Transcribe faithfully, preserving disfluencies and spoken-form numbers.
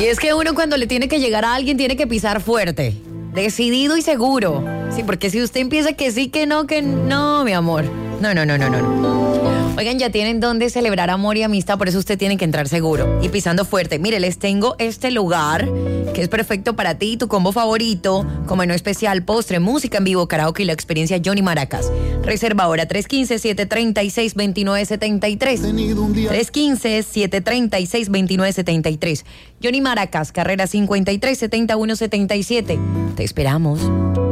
es que uno cuando le tiene que llegar a alguien tiene que pisar fuerte, decidido y seguro. Sí, porque si usted empieza que sí, que no, que no, mi amor. No, no, no, no, no. Oigan, ya tienen dónde celebrar amor y amistad, por eso usted tiene que entrar seguro y pisando fuerte. Mire, les tengo este lugar que es perfecto para ti y tu combo favorito, como menú especial, postre, música en vivo, karaoke y la experiencia Johnny Maracas. Reserva ahora tres uno cinco, siete tres seis, dos nueve siete tres. tres uno cinco, siete tres seis, dos nueve siete tres. Johnny Maracas, carrera cincuenta y tres, setenta y uno setenta y siete. Te esperamos.